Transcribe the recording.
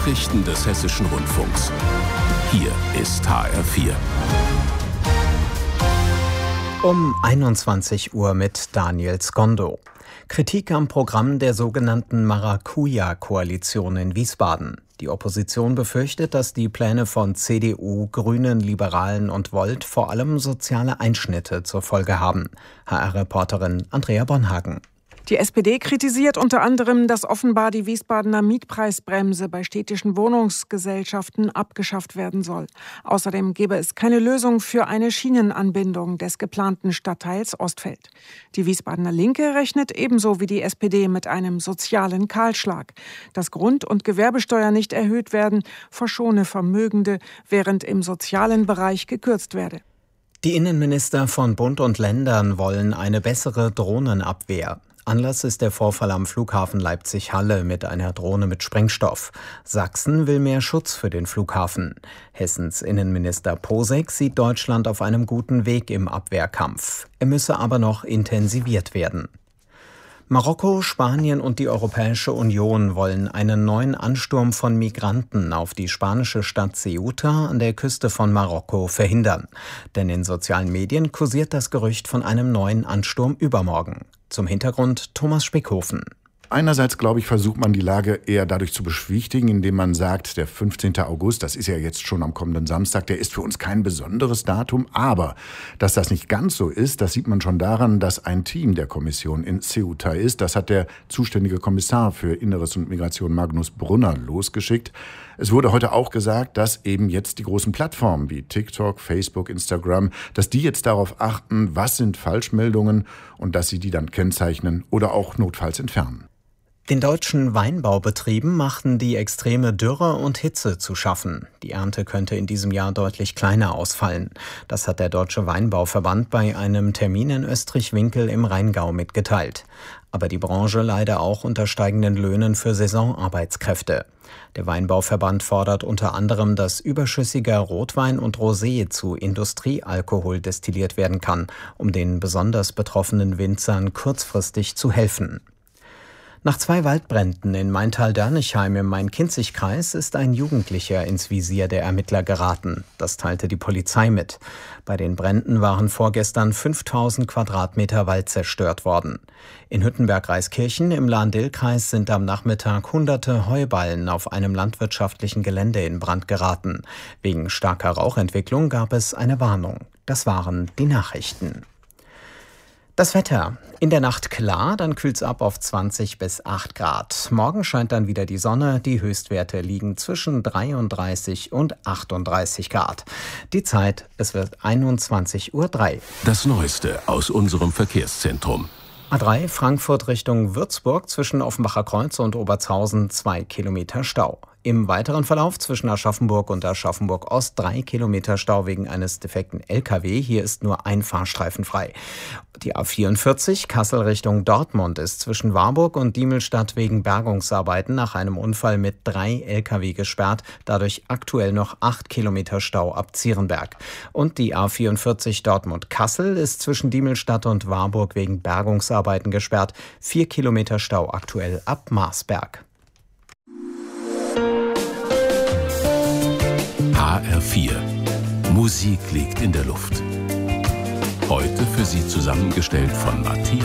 Nachrichten des Hessischen Rundfunks. Hier ist HR4. Um 21 Uhr mit Daniel Skondo. Kritik am Programm der sogenannten Maracuja-Koalition in Wiesbaden. Die Opposition befürchtet, dass die Pläne von CDU, Grünen, Liberalen und Volt vor allem soziale Einschnitte zur Folge haben. HR-Reporterin Andrea Bonhagen. Die SPD kritisiert unter anderem, dass offenbar die Wiesbadener Mietpreisbremse bei städtischen Wohnungsgesellschaften abgeschafft werden soll. Außerdem gebe es keine Lösung für eine Schienenanbindung des geplanten Stadtteils Ostfeld. Die Wiesbadener Linke rechnet ebenso wie die SPD mit einem sozialen Kahlschlag. Dass Grund- und Gewerbesteuer nicht erhöht werden, verschone Vermögende, während im sozialen Bereich gekürzt werde. Die Innenminister von Bund und Ländern wollen eine bessere Drohnenabwehr. Anlass ist der Vorfall am Flughafen Leipzig-Halle mit einer Drohne mit Sprengstoff. Sachsen will mehr Schutz für den Flughafen. Hessens Innenminister Posek sieht Deutschland auf einem guten Weg im Abwehrkampf. Er müsse aber noch intensiviert werden. Marokko, Spanien und die Europäische Union wollen einen neuen Ansturm von Migranten auf die spanische Stadt Ceuta an der Küste von Marokko verhindern. Denn in sozialen Medien kursiert das Gerücht von einem neuen Ansturm übermorgen. Zum Hintergrund Thomas Speckhofen. Einerseits, glaube ich, versucht man die Lage eher dadurch zu beschwichtigen, indem man sagt, der 15. August, das ist ja jetzt schon am kommenden Samstag, der ist für uns kein besonderes Datum. Aber dass das nicht ganz so ist, das sieht man schon daran, dass ein Team der Kommission in Ceuta ist. Das hat der zuständige Kommissar für Inneres und Migration, Magnus Brunner, losgeschickt. Es wurde heute auch gesagt, dass eben jetzt die großen Plattformen wie TikTok, Facebook, Instagram, dass die jetzt darauf achten, was sind Falschmeldungen und dass sie die dann kennzeichnen oder auch notfalls entfernen. Den deutschen Weinbaubetrieben machten die extreme Dürre und Hitze zu schaffen. Die Ernte könnte in diesem Jahr deutlich kleiner ausfallen. Das hat der Deutsche Weinbauverband bei einem Termin in Österreich-Winkel im Rheingau mitgeteilt. Aber die Branche leide auch unter steigenden Löhnen für Saisonarbeitskräfte. Der Weinbauverband fordert unter anderem, dass überschüssiger Rotwein und Rosé zu Industriealkohol destilliert werden kann, um den besonders betroffenen Winzern kurzfristig zu helfen. Nach 2 Waldbränden in Maintal-Dörnichheim im Main-Kinzig-Kreis ist ein Jugendlicher ins Visier der Ermittler geraten. Das teilte die Polizei mit. Bei den Bränden waren vorgestern 5000 Quadratmeter Wald zerstört worden. In Hüttenberg-Reiskirchen im Lahn-Dill-Kreis sind am Nachmittag hunderte Heuballen auf einem landwirtschaftlichen Gelände in Brand geraten. Wegen starker Rauchentwicklung gab es eine Warnung. Das waren die Nachrichten. Das Wetter. In der Nacht klar, dann kühlt's ab auf 20 bis 8 Grad. Morgen scheint dann wieder die Sonne. Die Höchstwerte liegen zwischen 33 und 38 Grad. Die Zeit, es wird 21:03 Uhr. Das Neueste aus unserem Verkehrszentrum. A3 Frankfurt Richtung Würzburg zwischen Offenbacher Kreuz und Obertshausen 2 Kilometer Stau. Im weiteren Verlauf zwischen Aschaffenburg und Aschaffenburg Ost 3 Kilometer Stau wegen eines defekten LKW. Hier ist nur ein Fahrstreifen frei. Die A44 Kassel Richtung Dortmund ist zwischen Warburg und Diemelstadt wegen Bergungsarbeiten nach einem Unfall mit 3 LKW gesperrt. Dadurch aktuell noch 8 Kilometer Stau ab Zierenberg. Und die A44 Dortmund-Kassel ist zwischen Diemelstadt und Warburg wegen Bergungsarbeiten gesperrt. 4 Kilometer Stau aktuell ab Marsberg. HR4. Musik liegt in der Luft. Heute für Sie zusammengestellt von Matthias